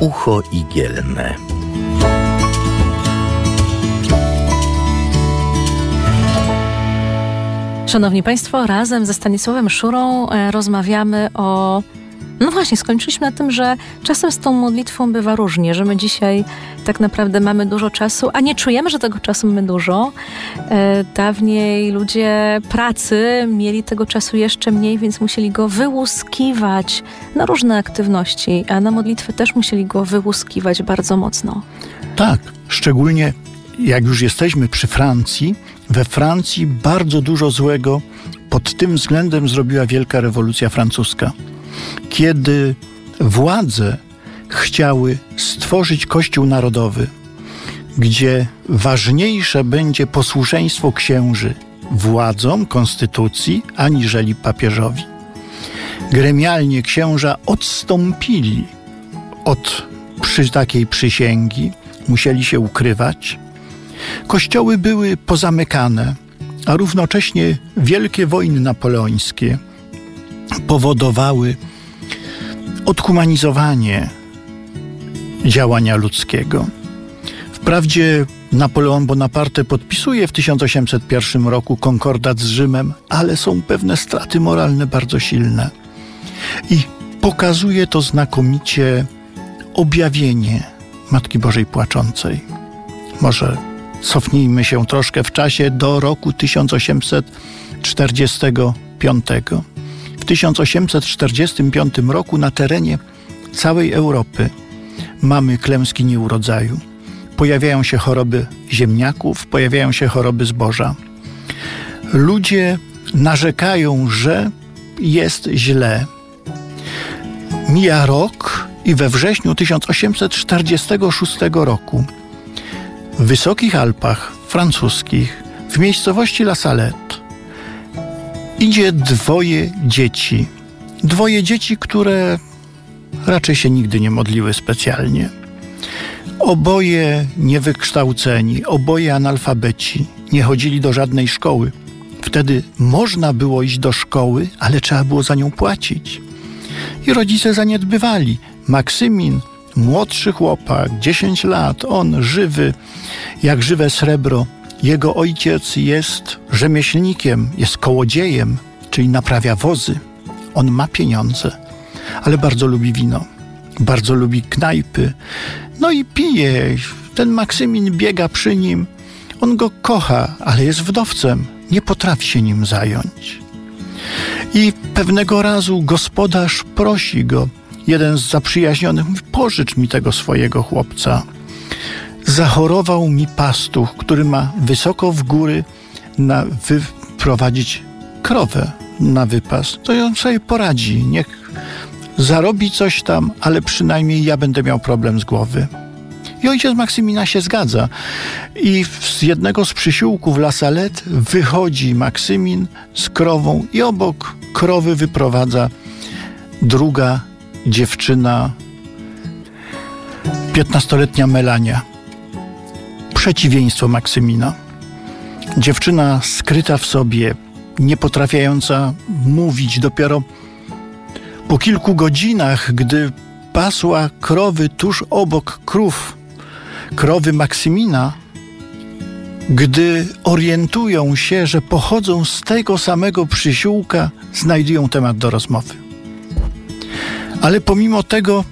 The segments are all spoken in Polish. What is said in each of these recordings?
Ucho igielne. Szanowni Państwo, razem ze Stanisławem Szurą rozmawiamy o... No właśnie, skończyliśmy na tym, że czasem z tą modlitwą bywa różnie, że my dzisiaj tak naprawdę mamy dużo czasu, a nie czujemy, że tego czasu mamy dużo. Dawniej ludzie pracy mieli tego czasu jeszcze mniej, więc musieli go wyłuskiwać na różne aktywności, a na modlitwę też musieli go wyłuskiwać bardzo mocno. Tak, szczególnie jak już jesteśmy przy Francji, we Francji bardzo dużo złego pod tym względem zrobiła Wielka Rewolucja Francuska. Kiedy władze chciały stworzyć Kościół Narodowy, gdzie ważniejsze będzie posłuszeństwo księży władzom, konstytucji, aniżeli papieżowi. Gremialnie księża odstąpili od takiej przysięgi, musieli się ukrywać. Kościoły były pozamykane, a równocześnie wielkie wojny napoleońskie powodowały odhumanizowanie działania ludzkiego. Wprawdzie Napoleon Bonaparte podpisuje w 1801 roku konkordat z Rzymem, ale są pewne straty moralne bardzo silne. I pokazuje to znakomicie objawienie Matki Bożej Płaczącej. Może cofnijmy się troszkę w czasie do roku 1845. W 1845 roku na terenie całej Europy mamy klęski nieurodzaju. Pojawiają się choroby ziemniaków, pojawiają się choroby zboża. Ludzie narzekają, że jest źle. Mija rok i we wrześniu 1846 roku w Wysokich Alpach francuskich, w miejscowości La Salette, idzie dwoje dzieci, które raczej się nigdy nie modliły specjalnie. Oboje niewykształceni, oboje analfabeci, nie chodzili do żadnej szkoły. Wtedy można było iść do szkoły, ale trzeba było za nią płacić. I rodzice zaniedbywali. Maksymin, młodszy chłopak, 10 lat, on żywy, jak żywe srebro. Jego ojciec jest rzemieślnikiem, jest kołodziejem, czyli naprawia wozy. On ma pieniądze, ale bardzo lubi wino, bardzo lubi knajpy. No i pije. Ten Maksymin biega przy nim. On go kocha, ale jest wdowcem. Nie potrafi się nim zająć. I pewnego razu gospodarz prosi go, jeden z zaprzyjaźnionych, mówi: pożycz mi tego swojego chłopca. Zachorował mi pastuch, który ma wysoko w góry wyprowadzić krowę na wypas. To on sobie poradzi. Niech zarobi coś tam, ale przynajmniej ja będę miał problem z głowy. I ojciec Maksymina się zgadza. I z jednego z przysiłków La Salette wychodzi Maksymin z krową i obok krowy wyprowadza druga dziewczyna, 15-letnia Melania. Przeciwieństwo Maksymina. Dziewczyna skryta w sobie, nie potrafiąca mówić. Dopiero po kilku godzinach, gdy pasła krowy tuż obok krowy Maksymina, gdy orientują się, że pochodzą z tego samego przysiłka, znajdują temat do rozmowy. Ale pomimo tego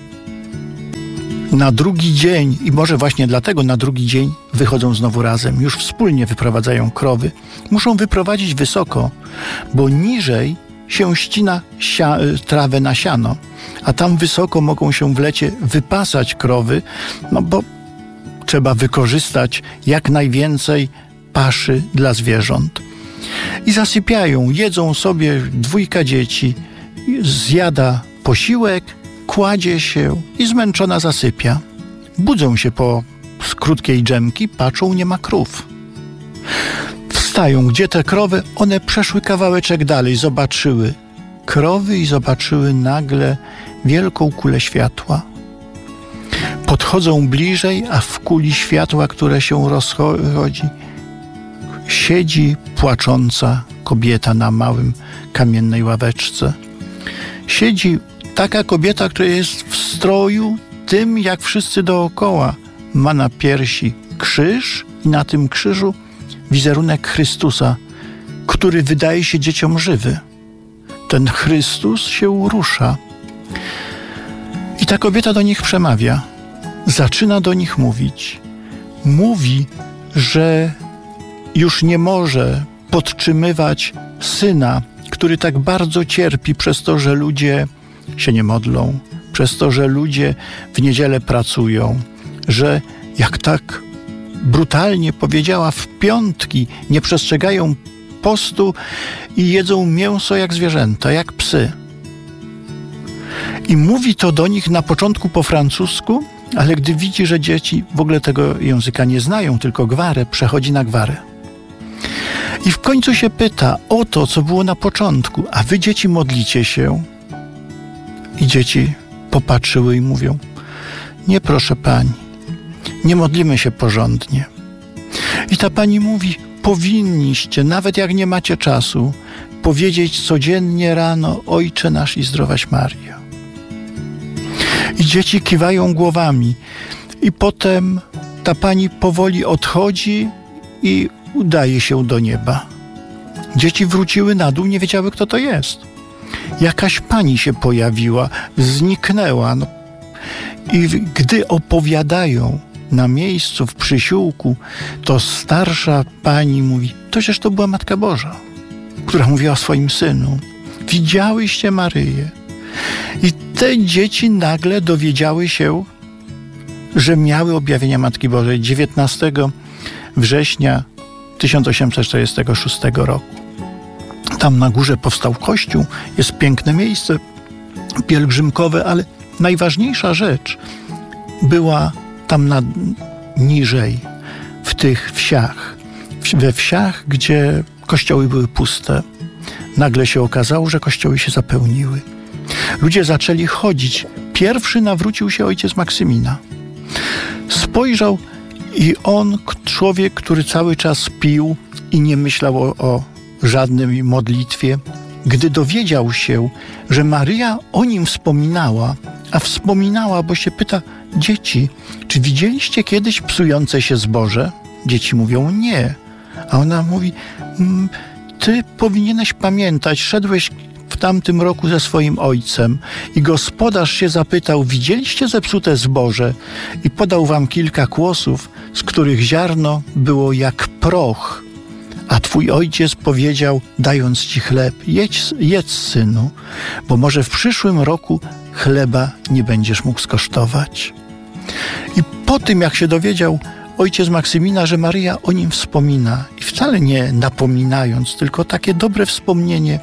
na drugi dzień, i może właśnie dlatego na drugi dzień wychodzą znowu razem, już wspólnie wyprowadzają krowy. Muszą wyprowadzić wysoko, bo niżej się ścina trawę na siano, a tam wysoko mogą się w lecie wypasać krowy, no bo trzeba wykorzystać jak najwięcej paszy dla zwierząt. I zasypiają, jedzą sobie, dwójka dzieci, zjada posiłek, kładzie się i zmęczona zasypia. Budzą się z krótkiej dżemki, patrzą, nie ma krów. Wstają, gdzie te krowy? One przeszły kawałeczek dalej, zobaczyły krowy i zobaczyły nagle wielką kulę światła. Podchodzą bliżej, a w kuli światła, które się rozchodzi, siedzi płacząca kobieta na małym kamiennej ławeczce. Siedzi taka kobieta, która jest w stroju tym, jak wszyscy dookoła, ma na piersi krzyż i na tym krzyżu wizerunek Chrystusa, który wydaje się dzieciom żywy. Ten Chrystus się rusza. I ta kobieta do nich przemawia. Zaczyna do nich mówić. Mówi, że już nie może podtrzymywać syna, który tak bardzo cierpi przez to, że ludzie się nie modlą, przez to, że ludzie w niedzielę pracują, że jak tak brutalnie powiedziała, w piątki nie przestrzegają postu i jedzą mięso jak zwierzęta, jak psy. I mówi to do nich na początku po francusku, ale gdy widzi, że dzieci w ogóle tego języka nie znają, tylko gwarę, przechodzi na gwarę. I w końcu się pyta o to, co było na początku. A wy, dzieci, modlicie się? I dzieci popatrzyły i mówią: nie, proszę pani, nie modlimy się porządnie. I ta pani mówi: powinniście, nawet jak nie macie czasu, powiedzieć codziennie rano: Ojcze nasz i zdrowaś Maryjo. I dzieci kiwają głowami. I potem ta pani powoli odchodzi i udaje się do nieba. Dzieci wróciły na dół, nie wiedziały, kto to jest. Jakaś pani się pojawiła, zniknęła. I gdy opowiadają na miejscu, w przysiłku, to starsza pani mówi: to przecież to była Matka Boża, która mówiła o swoim synu. Widziałyście Maryję. I te dzieci nagle dowiedziały się, że miały objawienia Matki Bożej 19 września 1846 roku. Tam na górze powstał kościół, jest piękne miejsce pielgrzymkowe, ale najważniejsza rzecz była tam niżej, w tych wsiach. We wsiach, gdzie kościoły były puste. Nagle się okazało, że kościoły się zapełniły. Ludzie zaczęli chodzić. Pierwszy nawrócił się ojciec Maksymina. Spojrzał i on, człowiek, który cały czas pił i nie myślał o żadnej modlitwie, gdy dowiedział się, że Maryja o nim wspominała, a wspominała, bo się pyta: dzieci, czy widzieliście kiedyś psujące się zboże? Dzieci mówią: nie. A ona mówi: ty powinieneś pamiętać, szedłeś w tamtym roku ze swoim ojcem i gospodarz się zapytał: widzieliście zepsute zboże? I podał wam kilka kłosów, z których ziarno było jak proch. A twój ojciec powiedział, dając ci chleb: jedz, synu, bo może w przyszłym roku chleba nie będziesz mógł skosztować. I po tym, jak się dowiedział ojciec Maksymina, że Maryja o nim wspomina, i wcale nie napominając, tylko takie dobre wspomnienie,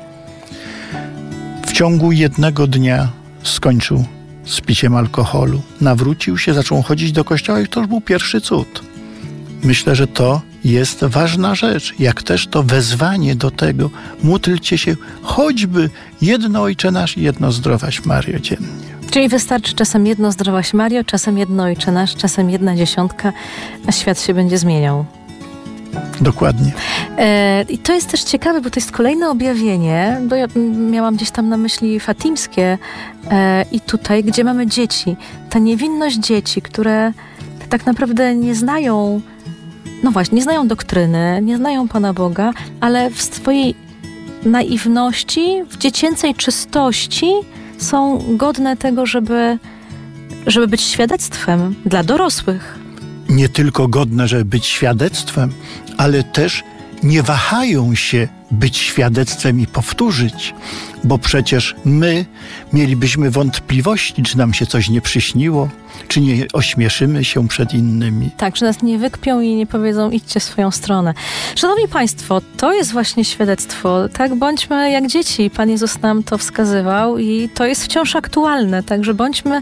w ciągu jednego dnia skończył z piciem alkoholu. Nawrócił się, zaczął chodzić do kościoła i to już był pierwszy cud. Myślę, że to jest ważna rzecz, jak też to wezwanie do tego: módlcie się choćby jedno Ojcze Nasz i jedno Zdrowaś Maryjo dziennie. Czyli wystarczy czasem jedno Zdrowaś Maryjo, czasem jedno Ojcze Nasz, czasem jedna dziesiątka, a świat się będzie zmieniał. Dokładnie. I to jest też ciekawe, bo to jest kolejne objawienie, bo ja miałam gdzieś tam na myśli fatimskie i tutaj, gdzie mamy dzieci. Ta niewinność dzieci, które tak naprawdę nie znają, no właśnie, nie znają doktryny, nie znają Pana Boga, ale w swojej naiwności, w dziecięcej czystości są godne tego, żeby być świadectwem dla dorosłych. Nie tylko godne, żeby być świadectwem, ale też nie wahają się być świadectwem i powtórzyć, bo przecież my mielibyśmy wątpliwości, czy nam się coś nie przyśniło, czy nie ośmieszymy się przed innymi. Tak, że nas nie wykpią i nie powiedzą: idźcie w swoją stronę. Szanowni Państwo, to jest właśnie świadectwo. Tak, bądźmy jak dzieci. Pan Jezus nam to wskazywał i to jest wciąż aktualne. Także bądźmy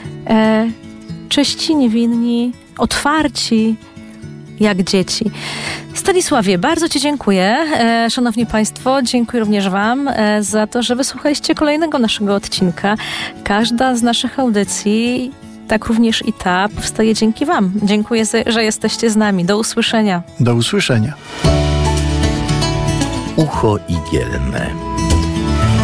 czyści, niewinni, otwarci jak dzieci. Stanisławie, bardzo Ci dziękuję. Szanowni Państwo, dziękuję również Wam za to, że wysłuchaliście kolejnego naszego odcinka. Każda z naszych audycji, tak również i ta, powstaje dzięki Wam. Dziękuję, że jesteście z nami. Do usłyszenia. Do usłyszenia. Ucho igielne.